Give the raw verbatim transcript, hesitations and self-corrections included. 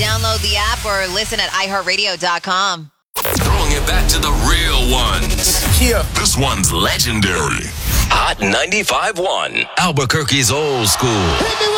Download the app or listen at i heart radio dot com. Throwing it back to the real ones. Yeah. This one's legendary. Hot ninety-five point one. Albuquerque's old school. Hit me